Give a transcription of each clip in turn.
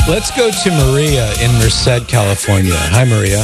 Let's go to Maria in Merced, California. Hi, Maria.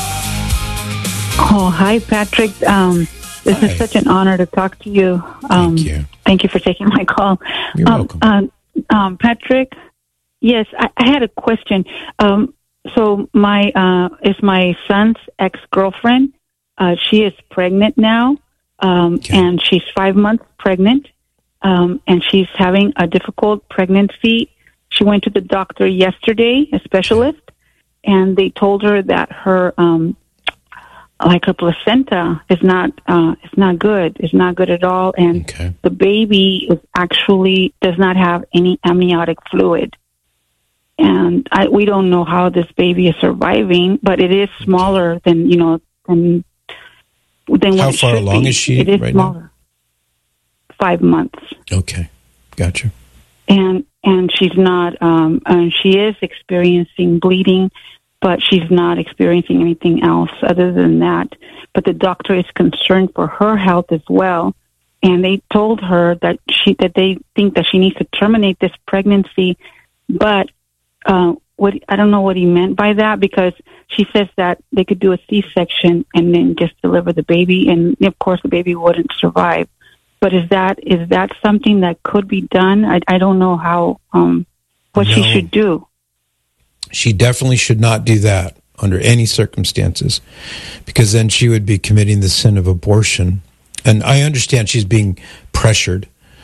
Oh, hi, Patrick. This is such an honor to talk to you. Thank you. Thank you for taking my call. You're welcome. Patrick, yes, I had a question. So it's my son's ex-girlfriend. She is pregnant now, and she's 5 months pregnant, and she's having a difficult pregnancy. She went to the doctor yesterday, a specialist, and they told her that her her placenta is not good. It's not good at all, and the baby does not have any amniotic fluid. And we don't know how this baby is surviving, but it is smaller than than what it should be. How far along is she it is right smaller. now? 5 months. Okay, gotcha. And she's not. And she is experiencing bleeding, but she's not experiencing anything else other than that. But the doctor is concerned for her health as well, and they told her that they think that she needs to terminate this pregnancy, but. I don't know what he meant by that, because she says that they could do a C-section and then just deliver the baby, and of course the baby wouldn't survive. But is that something that could be done? I don't know how she should do. She definitely should not do that under any circumstances, because then she would be committing the sin of abortion. And I understand she's being pressured.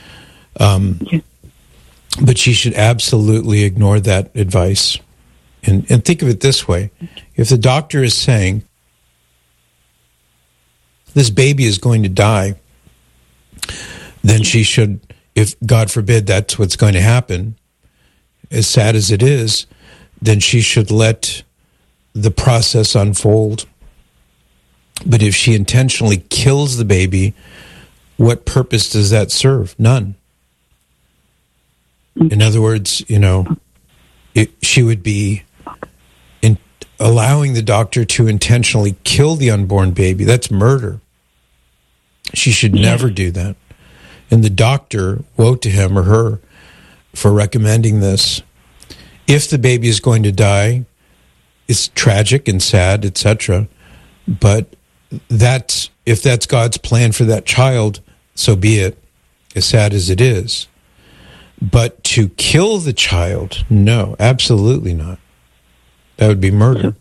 But she should absolutely ignore that advice. And think of it this way. If the doctor is saying, this baby is going to die, then she should, if God forbid that's what's going to happen, as sad as it is, then she should let the process unfold. But if she intentionally kills the baby, what purpose does that serve? None. In other words, she would be allowing the doctor to intentionally kill the unborn baby. That's murder. She should never do that. And the doctor, woe to him or her for recommending this. If the baby is going to die, it's tragic and sad, etc. But if that's God's plan for that child, so be it, as sad as it is. But to kill the child, no, absolutely not. That would be murder.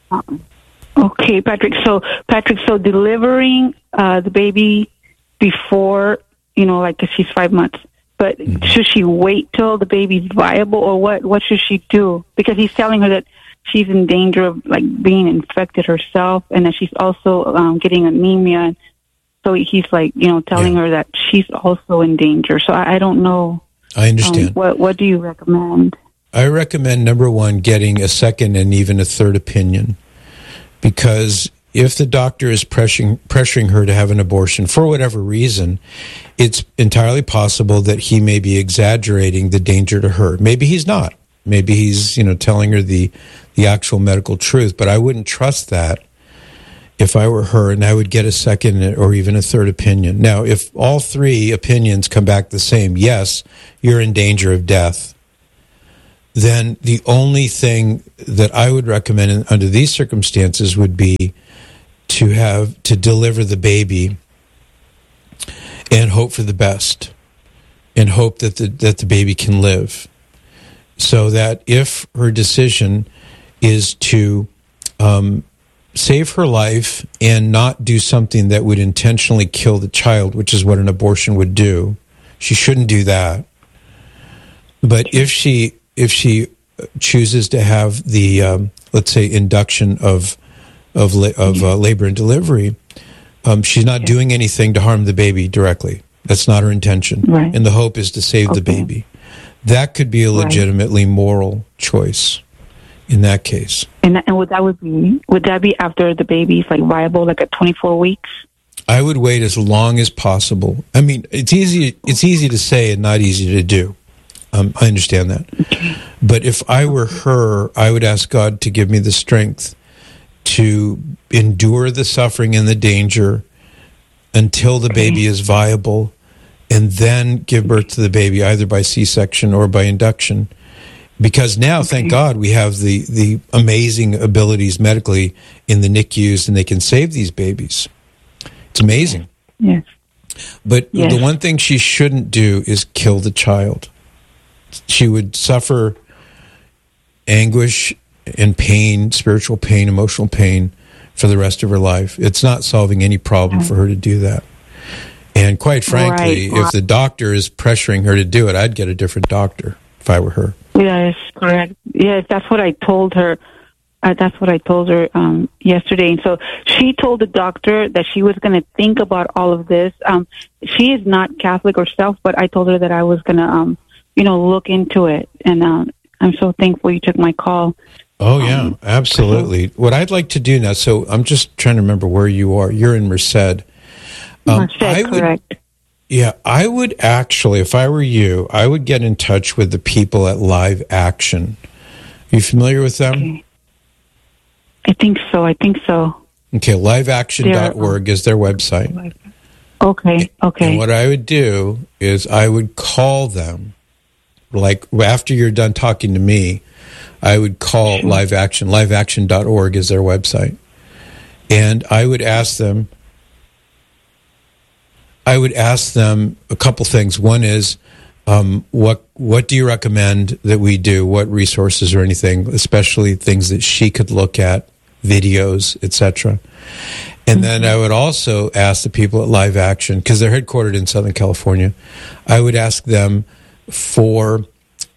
Okay, Patrick. So delivering the baby before, 'cause she's 5 months. But should she wait till the baby's viable, or what should she do? Because he's telling her that she's in danger of being infected herself, and that she's also getting anemia. So he's telling her that she's also in danger. So I don't know. I understand. What do you recommend? I recommend, number one, getting a second and even a third opinion. Because if the doctor is pressuring her to have an abortion for whatever reason, it's entirely possible that he may be exaggerating the danger to her. Maybe he's not. Maybe he's, telling her the actual medical truth. But I wouldn't trust that if I were her, and I would get a second or even a third opinion. Now, if all three opinions come back the same, yes, you're in danger of death, then the only thing that I would recommend under these circumstances would be to deliver the baby and hope for the best, and hope that the baby can live. So that if her decision is to save her life and not do something that would intentionally kill the child, which is what an abortion would do, she shouldn't do that. But if she chooses to have the let's say induction of labor and delivery, she's not doing anything to harm the baby directly. That's not her intention. Right. And the hope is to save the baby. That could be a legitimately moral choice in that case. And would that be after the baby's viable, at 24 weeks? I would wait as long as possible. I mean, it's easy to say and not easy to do. I understand that. Okay. But if I were her, I would ask God to give me the strength to endure the suffering and the danger until the baby is viable, and then give birth to the baby either by C-section or by induction. Because now, thank God, we have the amazing abilities medically in the NICUs, and they can save these babies. It's amazing. Yes. But the one thing she shouldn't do is kill the child. She would suffer anguish and pain, spiritual pain, emotional pain for the rest of her life. It's not solving any problem for her to do that. And quite frankly, if the doctor is pressuring her to do it, I'd get a different doctor if I were her. Yes, correct. Yes, that's what I told her. Yesterday. And so she told the doctor that she was going to think about all of this. She is not Catholic herself, but I told her that I was going to, look into it. And I'm so thankful you took my call. Oh, yeah, absolutely. What I'd like to do now, so I'm just trying to remember where you are. You're in Merced. Merced, correct. Yeah, I would actually, if I were you, I would get in touch with the people at Live Action. Are you familiar with them? Okay. I think so. Okay, liveaction.org is their website. Okay. And what I would do is I would call them, like after you're done talking to me, I would call Live Action. Liveaction.org is their website. And I would ask them a couple things. One is, what do you recommend that we do? What resources or anything, especially things that she could look at, videos, etc. And then I would also ask the people at Live Action, because they're headquartered in Southern California, I would ask them for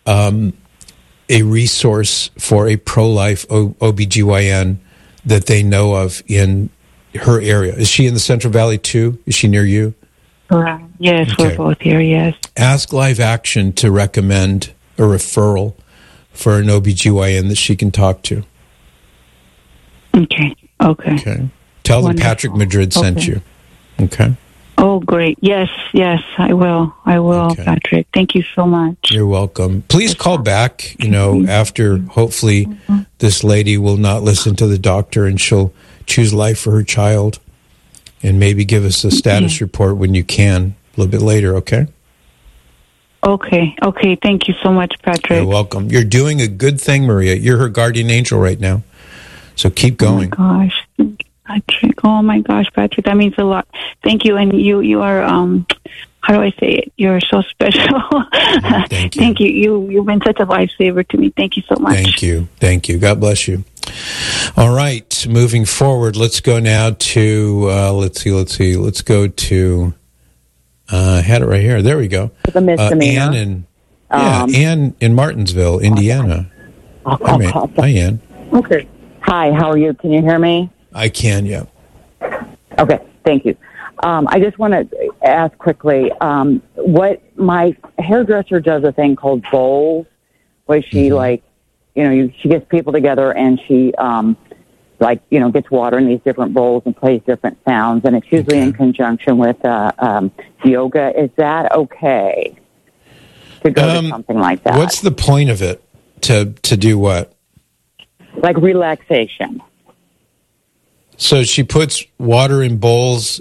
a resource for a pro-life OBGYN that they know of in her area. Is she in the Central Valley too? Is she near you? Yes, okay. We're both here, yes. Ask Live Action to recommend a referral for an OBGYN that she can talk to. Okay. Tell them Patrick Madrid sent you. Okay. Oh, great. Yes, I will, okay. Patrick. Thank you so much. You're welcome. Please call back, after hopefully this lady will not listen to the doctor and she'll choose life for her child, and maybe give us a status report when you can a little bit later, okay? Okay. Thank you so much, Patrick. You're welcome. You're doing a good thing, Maria. You're her guardian angel right now. So keep going. Oh, my gosh. Patrick. Oh, my gosh, Patrick. That means a lot. Thank you. And you are, how do I say it? You're so special. Thank you. Thank you. You've been such a lifesaver to me. Thank you so much. Thank you. God bless you. All right. Moving forward, let's go now to, let's see. Let's go to, I had it right here. There we go. Ann in Martinsville, Indiana. Hi, Ann. Okay. Hi, how are you? Can you hear me? I can, yeah. Okay, thank you. I just want to ask quickly, what my hairdresser does a thing called bowls, where she she gets people together and she gets water in these different bowls and plays different sounds, and it's usually in conjunction with yoga. Is that okay to go to something like that? What's the point of it? To do what? Like relaxation. So she puts water in bowls.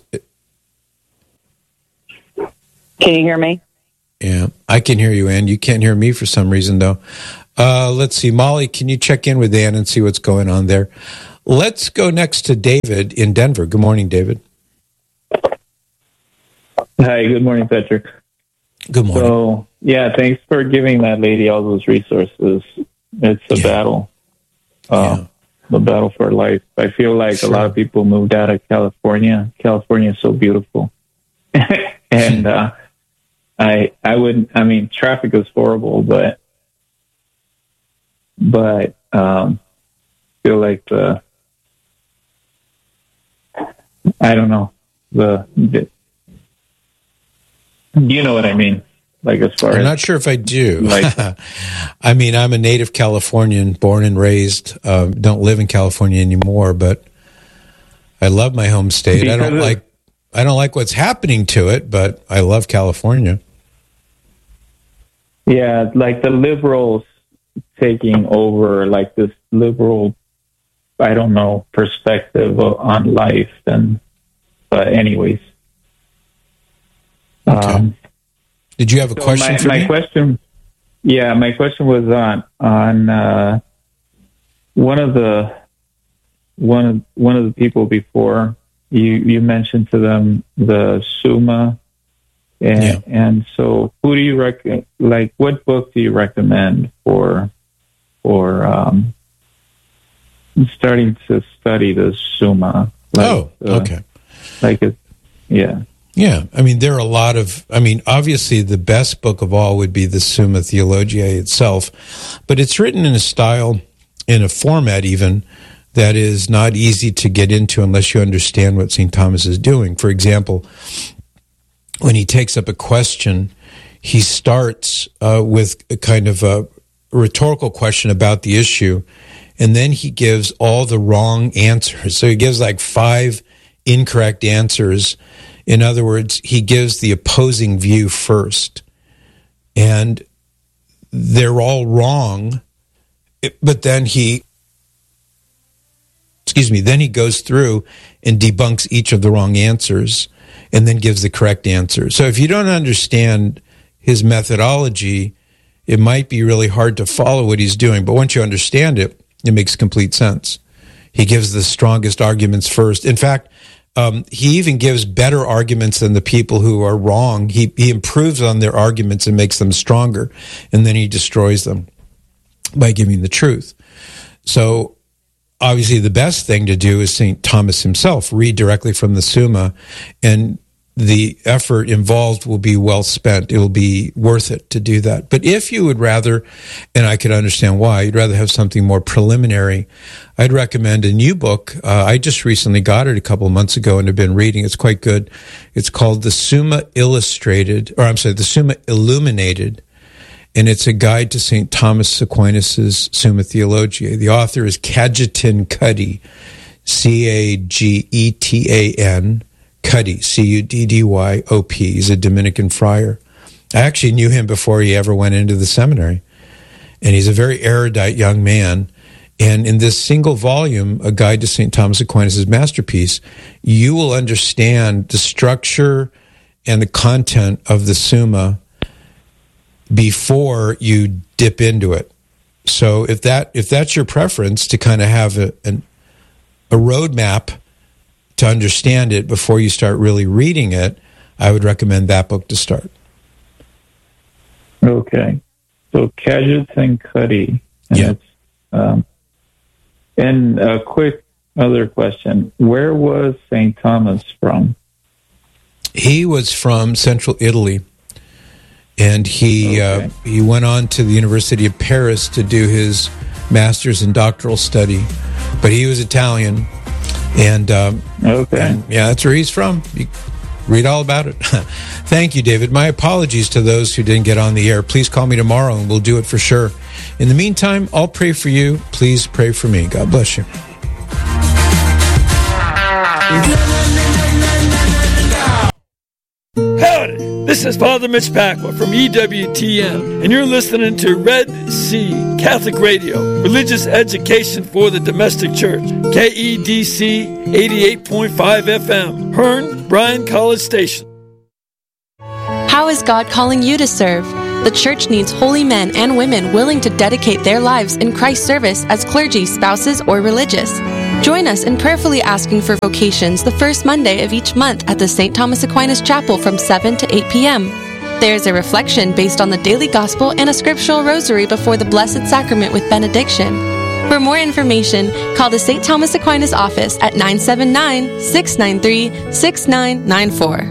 Can you hear me? Yeah, I can hear you, Ann. You can't hear me for some reason, though. Let's see. Molly, can you check in with Ann and see what's going on there? Let's go next to David in Denver. Good morning, David. Hi, good morning, Patrick. Good morning. So, thanks for giving that lady all those resources. It's a battle. The battle for life. I feel like a lot of people moved out of California. California is so beautiful. And traffic is horrible, but feel like you know what I mean? Like, as far I'm not sure if I do. I mean, I'm a native Californian, born and raised. Don't live in California anymore, but I love my home state. I don't like what's happening to it, but I love California. Yeah, like the liberals taking over, like this liberal, perspective on life. But anyways. Okay. Did you have a question for me? My question, Yeah, my question was on one of the people before you mentioned to them the Summa, and so who do you what book do you recommend for starting to study the Summa? Okay. Yeah, I mean, there are a lot of, obviously the best book of all would be the Summa Theologiae itself, but it's written in a style, in a format even, that is not easy to get into unless you understand what St. Thomas is doing. For example, when he takes up a question, he starts with a kind of a rhetorical question about the issue, and then he gives all the wrong answers. So he gives like 5 incorrect answers. In other words, he gives the opposing view first, and they're all wrong, but then he goes through and debunks each of the wrong answers and then gives the correct answer. So if you don't understand his methodology, it might be really hard to follow what he's doing, but once you understand it, it makes complete sense. He gives the strongest arguments first. In fact, he even gives better arguments than the people who are wrong. He improves on their arguments and makes them stronger, and then he destroys them by giving the truth. So obviously the best thing to do is St. Thomas himself, read directly from the Summa, and the effort involved will be well spent. It will be worth it to do that. But if you would rather, and I could understand why, you'd rather have something more preliminary, I'd recommend a new book. I just recently got it a couple of months ago and have been reading. It's quite good. It's called the Summa the Summa Illuminated, and it's a guide to St. Thomas Aquinas' Summa Theologiae. The author is Cajetan Cuddy, Cagetan, Cuddy, Cuddyop. He's a Dominican friar. I actually knew him before he ever went into the seminary, and he's a very erudite young man. And in this single volume, A Guide to St. Thomas Aquinas' Masterpiece, you will understand the structure and the content of the Summa before you dip into it. So if that's your preference, to kind of have a roadmap to understand it before you start really reading it, I would recommend that book to start. Okay. So Cajetan Cuddy. Yeah. And a quick other question. Where was St. Thomas from? He was from central Italy, and he went on to the University of Paris to do his master's in doctoral study, but he was Italian. And that's where he's from. You read all about it. Thank you, David. My apologies to those who didn't get on the air. Please call me tomorrow and we'll do it for sure. In the meantime, I'll pray for you. Please pray for me. God bless you. Howdy, this is Father Mitch Pacwa from EWTN, and you're listening to Red Sea Catholic Radio, religious education for the domestic church, KEDC 88.5 FM, Hearn, Bryan College Station. How is God calling you to serve? The church needs holy men and women willing to dedicate their lives in Christ's service as clergy, spouses, or religious. Join us in prayerfully asking for vocations the first Monday of each month at the St. Thomas Aquinas Chapel from 7 to 8 p.m. There's a reflection based on the daily gospel and a scriptural rosary before the Blessed Sacrament with benediction. For more information, call the St. Thomas Aquinas office at 979-693-6994.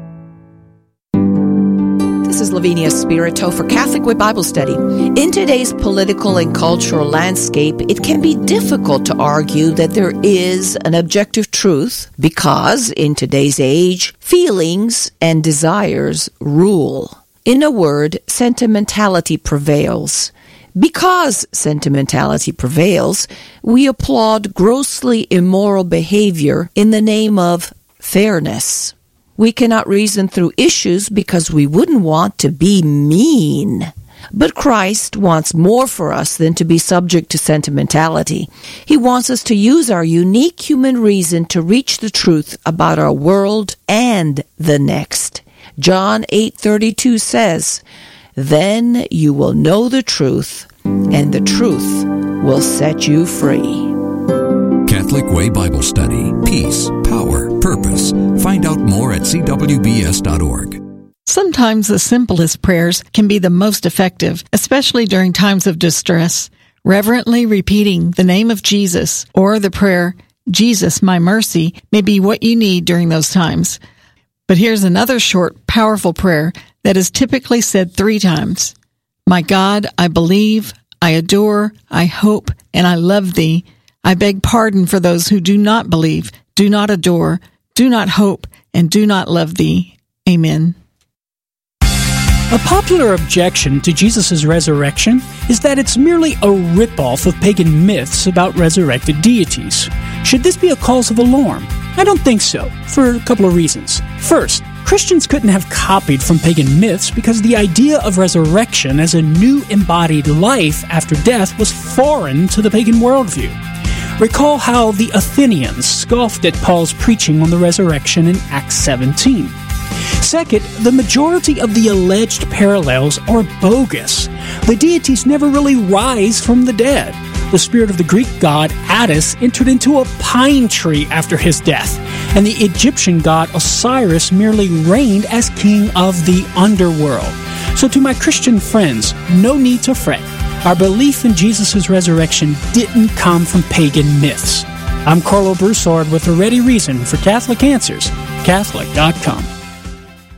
This is Lavinia Spirito for Catholic Way Bible Study. In today's political and cultural landscape, it can be difficult to argue that there is an objective truth because, in today's age, feelings and desires rule. In a word, sentimentality prevails. Because sentimentality prevails, we applaud grossly immoral behavior in the name of fairness. We cannot reason through issues because we wouldn't want to be mean. But Christ wants more for us than to be subject to sentimentality. He wants us to use our unique human reason to reach the truth about our world and the next. John 8:32 says, Then you will know the truth, and the truth will set you free. Catholic Way Bible Study. Peace, power, purpose. Find out more at cwbs.org. Sometimes the simplest prayers can be the most effective, especially during times of distress. Reverently repeating the name of Jesus or the prayer, Jesus, my mercy, may be what you need during those times. But here's another short, powerful prayer that is typically said 3 times. My God, I believe, I adore, I hope, and I love thee. I beg pardon for those who do not believe, do not adore, do not hope, and do not love thee. Amen. A popular objection to Jesus' resurrection is that it's merely a ripoff of pagan myths about resurrected deities. Should this be a cause of alarm? I don't think so, for a couple of reasons. First, Christians couldn't have copied from pagan myths because the idea of resurrection as a new embodied life after death was foreign to the pagan worldview. Recall how the Athenians scoffed at Paul's preaching on the resurrection in Acts 17. Second, the majority of the alleged parallels are bogus. The deities never really rise from the dead. The spirit of the Greek god Attis entered into a pine tree after his death, and the Egyptian god Osiris merely reigned as king of the underworld. So to my Christian friends, no need to fret. Our belief in Jesus' resurrection didn't come from pagan myths. I'm Carlo Broussard with a ready reason for Catholic Answers, Catholic.com.